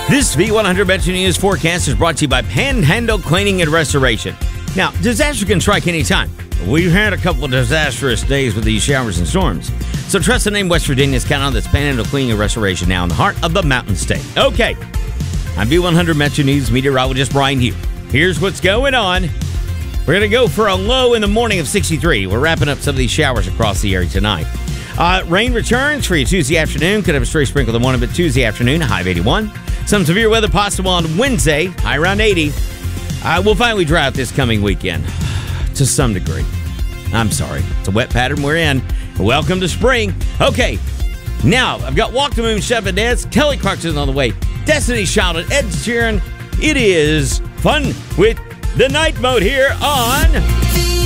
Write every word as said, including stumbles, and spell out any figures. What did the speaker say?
This V one hundred Metro News forecast is brought to you by Panhandle Cleaning and Restoration. Now, disaster can strike anytime. We've had a couple of disastrous days with these showers and storms. So trust the name West Virginia's count on this Panhandle Cleaning and Restoration now in the heart of the Mountain State. Okay, I'm V one hundred Metro News meteorologist Brian Hugh. Here's what's going on. We're going to go for a low in the morning of sixty-three. We're wrapping up some of these showers across the area tonight. Uh, rain returns for you Tuesday afternoon. Could have a stray sprinkle in the morning, but Tuesday afternoon, high of eighty-one. Some severe weather possible on Wednesday, high around eighty. Uh, we'll finally dry out this coming weekend to some degree. I'm sorry. It's a wet pattern we're in. Welcome to spring. Okay, now I've got Walk the Moon, Chef and Dance. Kelly Clarkson on the way. Destiny's Child and Ed Sheeran. It is fun with the night mode here on